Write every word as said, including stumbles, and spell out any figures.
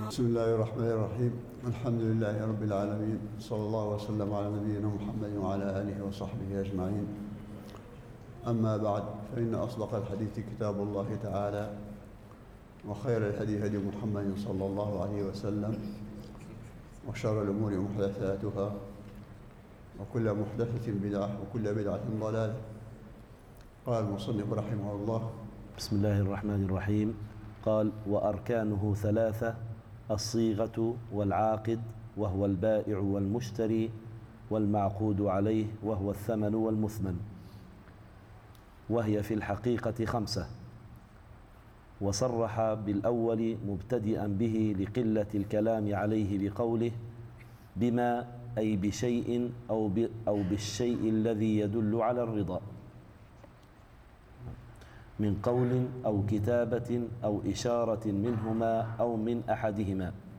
بسم الله الرحمن الرحيم. الحمد لله رب العالمين، صلى الله وسلم على نبينا محمد وعلى آله وصحبه أجمعين. أما بعد، فإن أصدق الحديث كتاب الله تعالى، وخير الهدي هدي محمد صلى الله عليه وسلم، وشر الأمور محدثاتها، وكل محدثة بدعة، وكل بدعة ضلالة. قال المصنف رحمه الله: بسم الله الرحمن الرحيم. قال: وأركانه ثلاثة: الصيغة والعاقد وهو البائع والمشتري، والمعقود عليه وهو الثمن والمثمن، وهي في الحقيقة خمسة. وصرح بالأول مبتدئا به لقلة الكلام عليه بقوله: بما أي بشيء أو, أو بالشيء الذي يدل على الرضا، من قول أو كتابة أو إشارة منهما أو من أحدهما.